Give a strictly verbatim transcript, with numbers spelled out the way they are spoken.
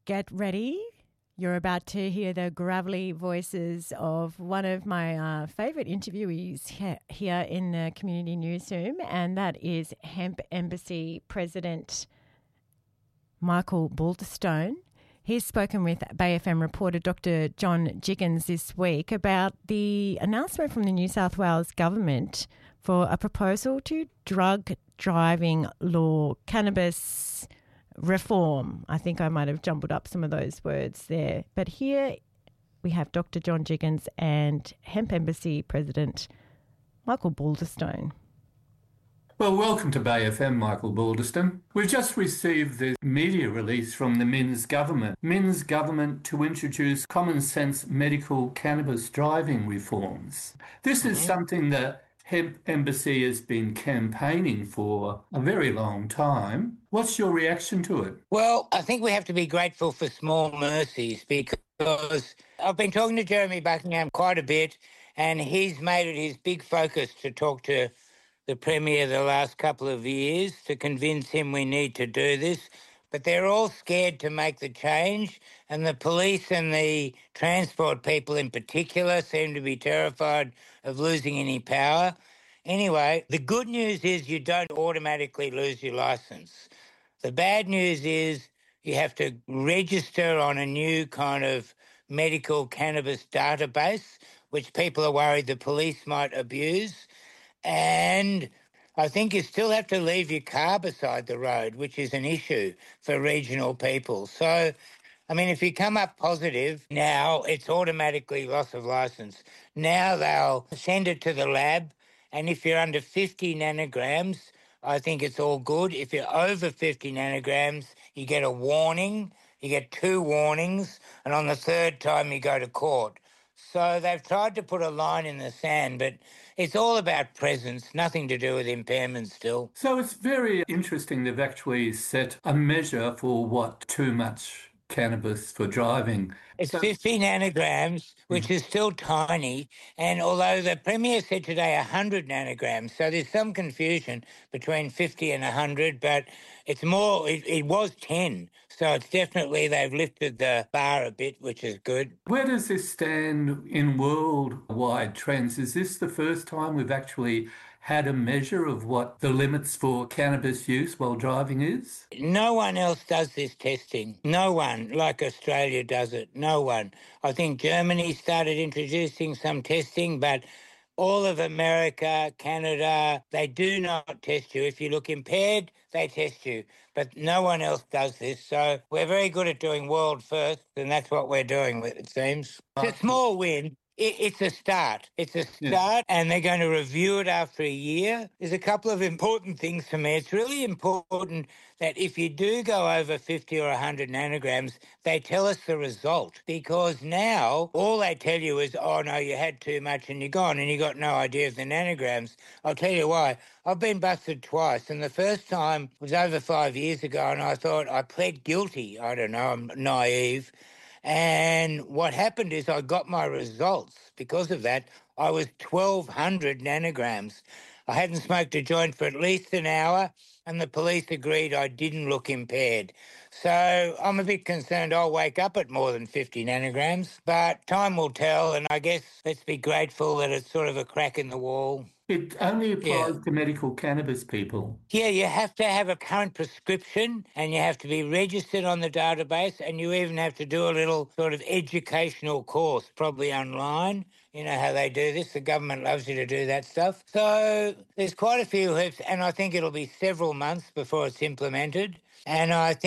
Get ready. You're about to hear the gravelly voices of one of my uh, favourite interviewees he- here in the Community Newsroom, and that is Hemp Embassy President Michael Balderstone. He's spoken with Bay F M reporter Doctor John Jiggins this week about the announcement from the New South Wales government for a proposal to drug driving law, cannabis reform. I think I might have jumbled up some of those words there. But here we have Doctor John Jiggins and Hemp Embassy President Michael Balderstone. Well, welcome to Bay F M, Michael Balderstone. We've just received the media release from the Minns government. Minns government to introduce common sense medical cannabis driving reforms. This is mm-hmm. something that Hemp Embassy has been campaigning for a very long time. What's your reaction to it? Well, I think we have to be grateful for small mercies because I've been talking to Jeremy Buckingham quite a bit, and he's made it his big focus to talk to the Premier the last couple of years to convince him we need to do this. But they're all scared to make the change, and the police and the transport people in particular seem to be terrified of losing any power. Anyway, the good news is you don't automatically lose your licence. The bad news is you have to register on a new kind of medical cannabis database, which people are worried the police might abuse. And I think you still have to leave your car beside the road, which is an issue for regional people. So, I mean, if you come up positive, now it's automatically loss of licence. Now they'll send it to the lab, and if you're under fifty nanograms, I think it's all good. If you're over fifty nanograms, you get a warning, you get two warnings, and on the third time you go to court. So they've tried to put a line in the sand, but it's all about presence, nothing to do with impairment still. So it's very interesting they've actually set a measure for what too much cannabis for driving. It's so- fifty nanograms, which mm. is still tiny, and although the Premier said today one hundred nanograms, so there's some confusion between fifty and one hundred, but it's more, it, it was ten, so it's definitely, they've lifted the bar a bit, which is good. Where does this stand in worldwide trends? Is this the first time we've actually had a measure of what the limits for cannabis use while driving is? No one else does this testing. No one, like Australia does it. No one. I think Germany started introducing some testing, but all of America, Canada, they do not test you. If you look impaired, they test you. But no one else does this. So we're very good at doing world first, and that's what we're doing, it seems. It's a small win. It's a start. It's a start, yeah. And they're going to review it after a year. There's a couple of important things for me. It's really important that if you do go over fifty or one hundred nanograms, they tell us the result. Because now all they tell you is, oh, no, you had too much and you're gone and you got no idea of the nanograms. I'll tell you why. I've been busted twice, and the first time was over five years ago, and I thought I pled guilty. I don't know, I'm naive. And what happened is I got my results. Because of that, I was twelve hundred nanograms. I hadn't smoked a joint for at least an hour, and the police agreed I didn't look impaired. So I'm a bit concerned I'll wake up at more than fifty nanograms, but time will tell, and I guess let's be grateful that it's sort of a crack in the wall. It only applies yeah. to medical cannabis people. Yeah, you have to have a current prescription and you have to be registered on the database, and you even have to do a little sort of educational course, probably online. You know how they do this. The government loves you to do that stuff. So there's quite a few hoops, and I think it'll be several months before it's implemented. And I think